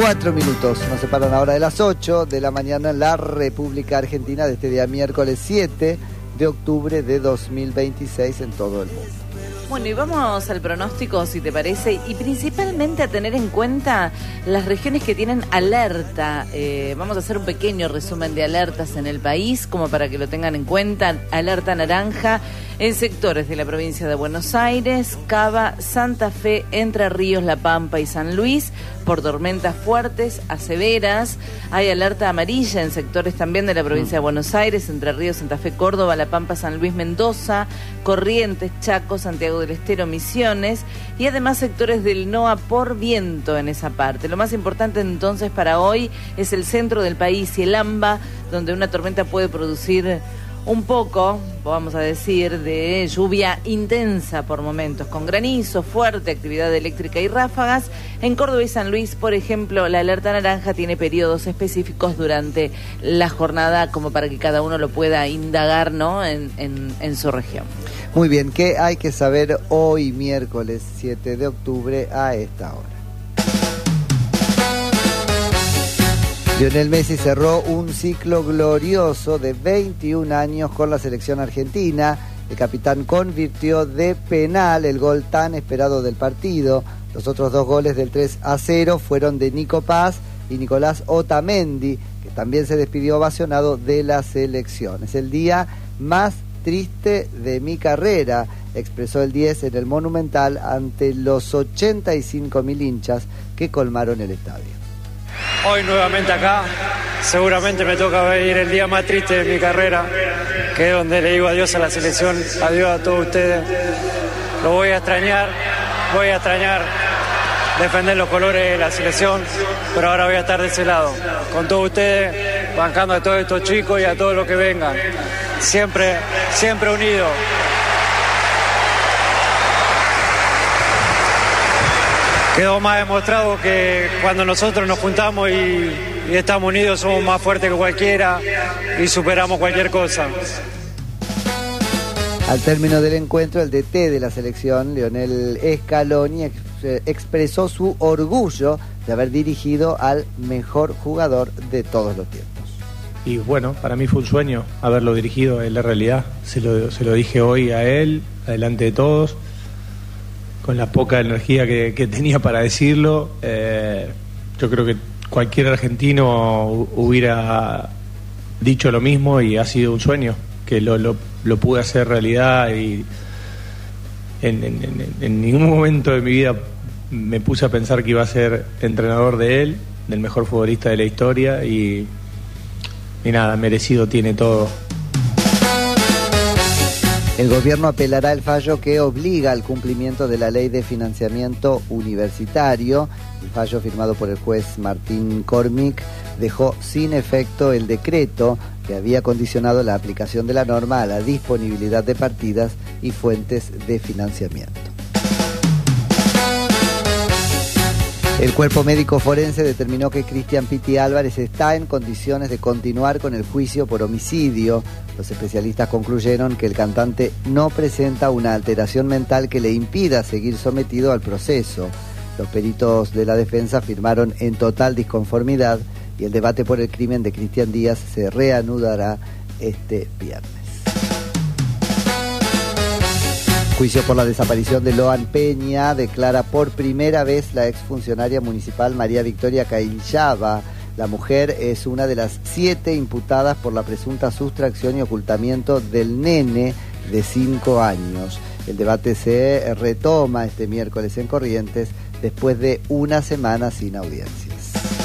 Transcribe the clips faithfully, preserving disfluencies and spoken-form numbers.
Cuatro minutos nos separan ahora de las ocho de la mañana en la República Argentina de este día miércoles siete de octubre de dos mil veintiséis en todo el mundo. Bueno, y vamos al pronóstico, si te parece, y principalmente a tener en cuenta las regiones que tienen alerta. Eh, vamos a hacer un pequeño resumen de alertas en el país, como para que lo tengan en cuenta. Alerta naranja en sectores de la provincia de Buenos Aires, Cava, Santa Fe, Entre Ríos, La Pampa y San Luis, por tormentas fuertes a severas. Hay alerta amarilla en sectores también de la provincia de Buenos Aires, Entre Ríos, Santa Fe, Córdoba, La Pampa, San Luis, Mendoza, Corrientes, Chaco, Santiago del Estero, Misiones, y además sectores del N O A por viento en esa parte. Lo más importante entonces para hoy es el centro del país y el AMBA, donde una tormenta puede producir un poco, vamos a decir, de lluvia intensa por momentos, con granizo, fuerte, actividad eléctrica y ráfagas. En Córdoba y San Luis, por ejemplo, la alerta naranja tiene periodos específicos durante la jornada, como para que cada uno lo pueda indagar, ¿no?, en, en, en su región. Muy bien, ¿qué hay que saber hoy, miércoles siete de octubre, a esta hora? Lionel Messi cerró un ciclo glorioso de veintiún años con la selección argentina. El capitán convirtió de penal el gol tan esperado del partido. Los otros dos goles del tres a cero fueron de Nico Paz y Nicolás Otamendi, que también se despidió ovacionado de la selección. Es el día más triste de mi carrera, expresó el diez en el Monumental ante los ochenta y cinco mil hinchas que colmaron el estadio. Hoy nuevamente acá, seguramente me toca vivir el día más triste de mi carrera, que es donde le digo adiós a la selección, adiós a todos ustedes. Lo voy a extrañar, voy a extrañar defender los colores de la selección, pero ahora voy a estar de ese lado, con todos ustedes, bancando a todos estos chicos y a todos los que vengan. Siempre, siempre unidos. Quedó más demostrado que cuando nosotros nos juntamos y, y estamos unidos somos más fuertes que cualquiera y superamos cualquier cosa. Al término del encuentro, el D T de la selección, Lionel Scaloni, ex, eh, expresó su orgullo de haber dirigido al mejor jugador de todos los tiempos. Y bueno, para mí fue un sueño haberlo dirigido en la realidad. Se lo, se lo dije hoy a él, adelante de todos, con la poca energía que, que tenía para decirlo. Eh, yo creo que cualquier argentino hubiera dicho lo mismo y ha sido un sueño, que lo, lo, lo pude hacer realidad y en, en, en, en ningún momento de mi vida me puse a pensar que iba a ser entrenador de él, del mejor futbolista de la historia y, y nada, merecido tiene todo. El gobierno apelará el fallo que obliga al cumplimiento de la ley de financiamiento universitario. El fallo firmado por el juez Martín Cormick dejó sin efecto el decreto que había condicionado la aplicación de la norma a la disponibilidad de partidas y fuentes de financiamiento. El cuerpo médico forense determinó que Cristian Piti Álvarez está en condiciones de continuar con el juicio por homicidio. Los especialistas concluyeron que el cantante no presenta una alteración mental que le impida seguir sometido al proceso. Los peritos de la defensa firmaron en total disconformidad y el debate por el crimen de Cristian Díaz se reanudará este viernes. Juicio por la desaparición de Loan Peña, declara por primera vez la exfuncionaria municipal María Victoria Caillaba. La mujer es una de las siete imputadas por la presunta sustracción y ocultamiento del nene de cinco años. El debate se retoma este miércoles en Corrientes después de una semana sin audiencias.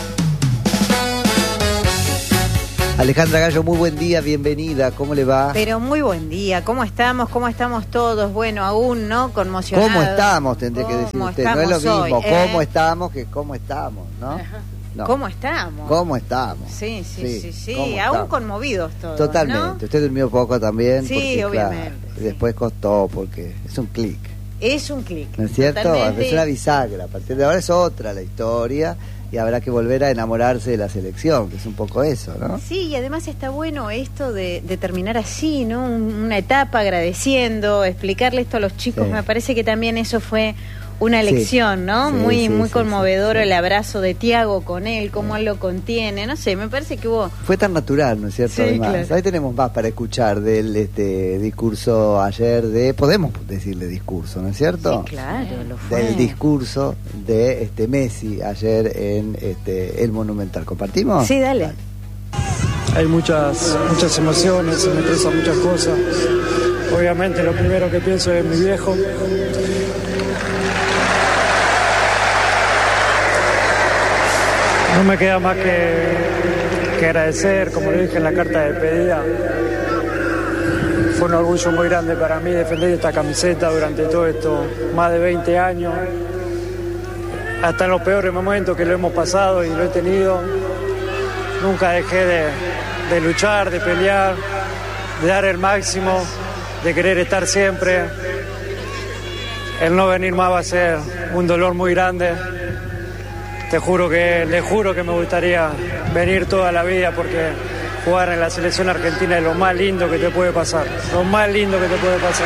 Alejandra Gallo, muy buen día, bienvenida, ¿cómo le va? Pero muy buen día, ¿cómo estamos? ¿Cómo estamos todos? Bueno, aún, ¿no? Conmocionados. ¿Cómo estamos? Tendría que decir usted, no es lo mismo, hoy, ¿eh? ¿Cómo estamos que cómo estamos, no? No. ¿Cómo estamos? ¿Cómo estamos? Sí, sí, sí, sí, sí. aún estamos? Conmovidos todos, totalmente, ¿no? Usted durmió poco también. Sí, porque, obviamente. Claro, sí. Después costó porque es un clic. Es un clic. ¿No es cierto? Totalmente. Es una bisagra, a partir de ahora es otra la historia. Y habrá que volver a enamorarse de la selección, que es un poco eso, ¿no? Sí, y además está bueno esto de, de terminar así, ¿no? Una etapa agradeciendo, explicarle esto a los chicos, sí. Me parece que también eso fue una lección, sí. ¿no? Sí, muy sí, muy sí, conmovedor sí, sí. el abrazo de Tiago con él, cómo él lo contiene, no sé, me parece que hubo... Fue tan natural, ¿no es cierto? Sí, Además, claro. ahí tenemos más para escuchar del este discurso ayer de, podemos decirle discurso, ¿no es cierto? Sí, claro, lo fue. Del discurso de este Messi ayer en este el Monumental. ¿Compartimos? Sí, dale. Hay muchas, muchas emociones, se me expresan muchas cosas. Obviamente lo primero que pienso es mi viejo. No me queda más que, que agradecer, como le dije en la carta de despedida. Fue un orgullo muy grande para mí defender esta camiseta durante todo esto, más de veinte años. Hasta en los peores momentos que lo hemos pasado y lo he tenido. Nunca dejé de, de luchar, de pelear, de dar el máximo, de querer estar siempre. El no venir más va a ser un dolor muy grande. Te juro que, le juro que me gustaría venir toda la vida porque jugar en la selección argentina es lo más lindo que te puede pasar. Lo más lindo que te puede pasar.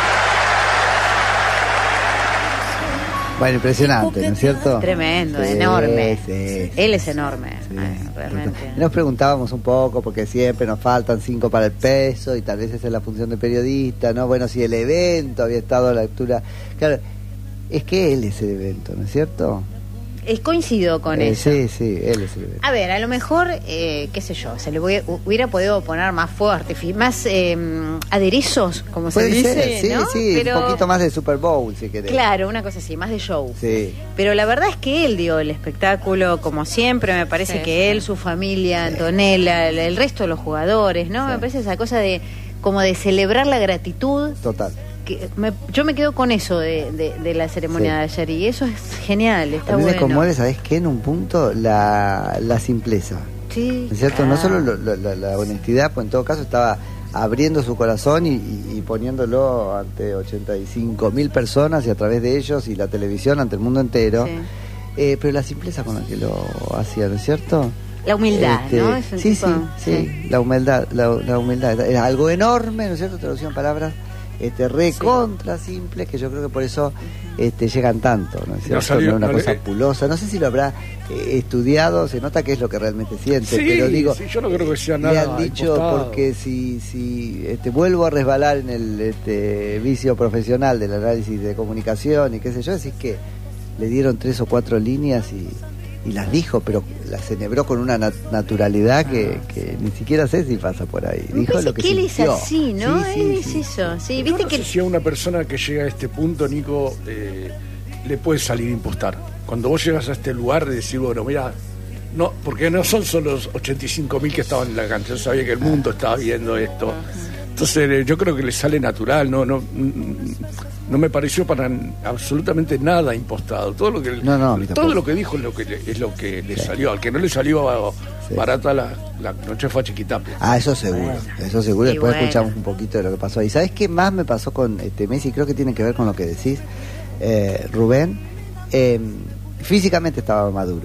Bueno, impresionante, ¿no es cierto? Tremendo, Sí, enorme. sí, sí, Él es sí, enorme, sí. ay, realmente. Nos preguntábamos un poco, porque siempre nos faltan cinco para el peso, y tal vez esa es la función de periodista, ¿no? Bueno, si el evento había estado a la altura... Claro, es que él es el evento, ¿no es cierto? Es coincido con Eh, eso. Sí, sí, él es el evento. A ver, a lo mejor, eh, qué sé yo, se le voy- hubiera podido poner más fuego artificial, más eh, aderezos, como se Puede dice, ser, sí, ¿no? sí, Pero, un poquito más de Super Bowl, si querés. claro, una cosa así, más de show. Sí. Pero la verdad es que él dio el espectáculo, como siempre, me parece Sí, que sí. él, su familia, Antonella, el, el resto de los jugadores, ¿no? Sí. Me parece esa cosa de como de celebrar la gratitud. Total. Que me- yo me quedo con eso de, de, de la ceremonia Sí. de ayer y eso es genial, está A mí me bueno. conmueve, ¿sabés qué? En un punto, la, la simpleza. Sí, ¿No es cierto? No ah. solo lo- lo- la, la honestidad, pues en todo caso estaba abriendo su corazón y, y- y poniéndolo ante ochenta y cinco mil personas y a través de ellos y la televisión ante el mundo entero. Sí. Eh, pero la simpleza con la que lo hacía, ¿no es cierto? La humildad, Este, ¿no? Es un sí, tipo- sí, sí, la humildad, la, la humildad. Era algo enorme, ¿no es cierto? Traducido en palabras este, recontra simples, que yo creo que por eso este, llegan tanto, ¿no es cierto? salió, No es una no cosa le- pulosa. No sé si lo habrá eh, estudiado, se nota que es lo que realmente siente, Sí, pero digo, sí, yo no creo que sea le nada han dicho, impostado. porque si, si este, vuelvo a resbalar en el este, vicio profesional del análisis de comunicación y qué sé yo, decís que le dieron tres o cuatro líneas y, y las dijo, pero las enhebró con una nat- naturalidad que, que ni siquiera sé si pasa por ahí. Me Dijo parece lo que, que él es sintió. así, ¿no? Sí, sí, él es sí. eso. Sí, Yo viste no que sé si a una persona que llega a este punto, Nico, eh, le puede salir a impostar. Cuando vos llegas a este lugar de decir, bueno, mira, no, porque no son solo los ochenta y cinco mil que estaban en la cancha, yo sabía que el mundo estaba viendo esto. Entonces eh, yo creo que le sale natural, no, no, mm, no me pareció para n- absolutamente nada impostado. Todo lo que No, no, a mí todo tampoco. lo que dijo es lo que le, es lo que le salió. Al que no le salió Sí. barata la, la noche fue a Chiquitapia. Ah, eso seguro, eso seguro. Y Después bueno. escuchamos un poquito de lo que pasó. ¿Y sabes qué más me pasó con este Messi? Creo que tiene que ver con lo que decís, eh, Rubén. Eh, físicamente estaba maduro.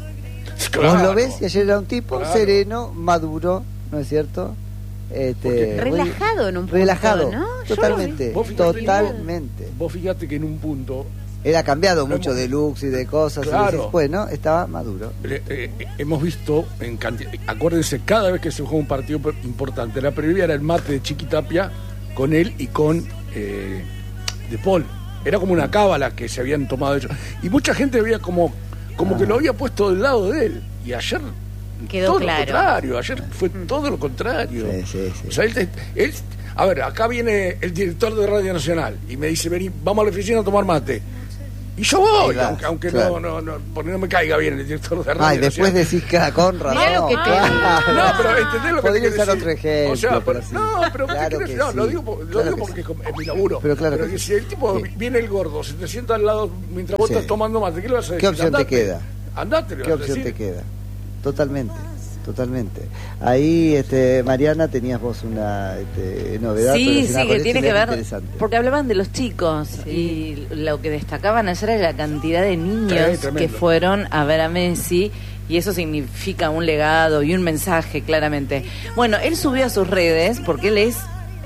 Vos lo ves y ayer era un tipo Claro. sereno, maduro, ¿no es cierto? Este, Porque- muy- relajado en un punto, relajado, ¿no? Yo totalmente, Vos fíjate, totalmente. Vos fíjate que en un punto Él ha cambiado Lo mucho hemos- de looks y de cosas. Claro. Y decís, bueno, estaba maduro. Eh, eh, hemos visto en cantidad, acuérdense, cada vez que se juega un partido per- importante, la previa era el mate de Chiquitapia con él y con eh, De Paul. Era como una cábala que se habían tomado ellos. Y mucha gente veía como, como Ah. que lo había puesto del lado de él. Y ayer Quedó todo claro. lo contrario, ayer fue todo lo contrario. Sí, sí, sí. O sea, él, él- a ver, acá viene el director de Radio Nacional y me dice, vení, vamos a la oficina a tomar mate. Y yo voy, Ahí vas, aunque, aunque claro. no, no, no, porque no me caiga bien el director de Radio Ay, después Nacional. decís que con razón. Mirá lo que te- claro. No, pero entendés lo que Podría te quiero usar decir. otro ejemplo. O sea, pero, pero sí. no, pero ¿qué Claro querés? que No, lo sí. digo, por- lo Claro digo que porque sí. es mi laburo. Pero claro que que sí. si el tipo Sí. viene el gordo, se te sienta al lado mientras vos Sí. estás tomando mate, ¿qué le vas a decir? ¿Qué opción te Andate. queda? Andate, le ¿Qué vas a opción te decir. queda? Totalmente, totalmente. Ahí, este, Mariana, tenías vos una este, novedad. Sí, pero sí, una que con tiene este que ver, interesante. porque hablaban de los chicos y lo que destacaban ayer era la cantidad de niños Sí, tremendo. que fueron a ver a Messi y eso significa un legado y un mensaje claramente. Bueno, él subió a sus redes porque él es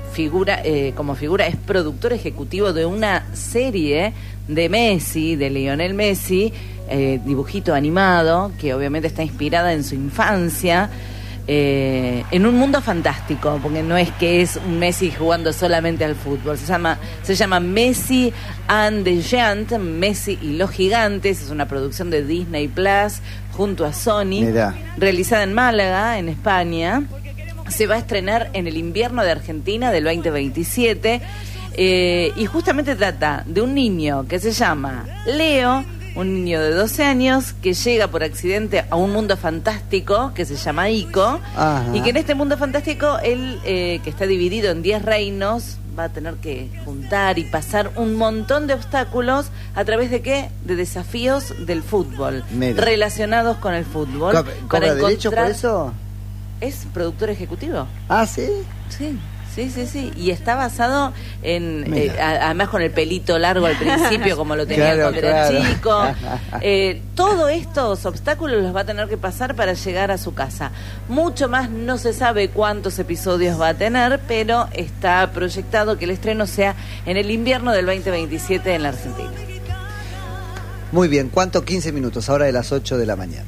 figura, eh, como figura, es productor ejecutivo de una serie de Messi, de Lionel Messi, eh, dibujito animado, que obviamente está inspirada en su infancia, eh, en un mundo fantástico, porque no es que es un Messi jugando solamente al fútbol, se llama, se llama Messi and the Giants, Messi y los Gigantes, es una producción de Disney Plus junto a Sony, Mirá. realizada en Málaga, en España. Se va a estrenar en el invierno de Argentina del veinte veintisiete, eh, y justamente trata de un niño que se llama Leo, un niño de doce años que llega por accidente a un mundo fantástico que se llama Ico. Ajá. Y que en este mundo fantástico él, eh, que está dividido en diez reinos, va a tener que juntar y pasar un montón de obstáculos a través de qué, de desafíos del fútbol, Mira. relacionados con el fútbol. ¿Co- ¿Cobra derechos por encontrar- eso? Es productor ejecutivo. Ah, ¿sí? Sí, sí, sí, sí. Y está basado en, Mira. eh, a- además con el pelito largo al principio, como lo tenía Claro, cuando era claro. chico. Eh, todos estos obstáculos los va a tener que pasar para llegar a su casa. Mucho más no se sabe cuántos episodios va a tener, pero está proyectado que el estreno sea en el invierno del veinte veintisiete en la Argentina. Muy bien, ¿cuánto? quince minutos, ahora de las ocho de la mañana.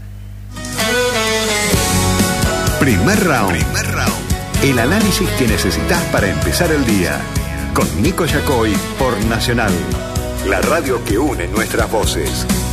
Primer round. Primer round. El análisis que necesitas para empezar el día. Con Nico Yacoy por Nacional. La radio que une nuestras voces.